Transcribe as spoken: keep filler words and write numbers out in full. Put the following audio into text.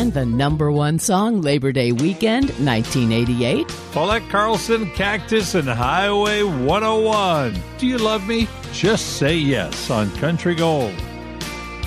And the number one song, Labor Day Weekend, nineteen eighty-eight. Paulette Carlson, Cactus, and Highway one oh one. Do you love me? Just say yes on Country Gold.